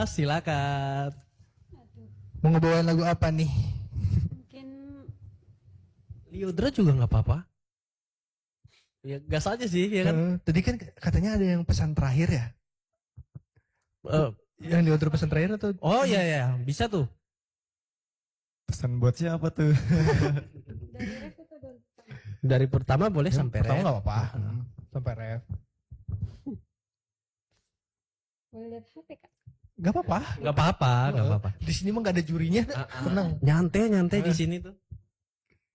Silakan. Aduh, Mau ngebawain lagu apa nih? mungkin Liudra juga nggak apa-apa. Ya gas aja sih, ya kan. Tadi kan katanya ada yang pesan terakhir ya? Yang di outro pesan terakhir atau? Oh iya ya, bisa tuh. Pesan buat siapa tuh? dari ref atau dari pertama? Dari pertama boleh sampai Pertama ref. nggak apa-apa. Sampai ref. Boleh lihat HP kak? Gak apa-apa. Nggak apa-apa, nggak apa-apa. Di sini mah gak ada jurinya. Tenang. Nyantai di sini tuh.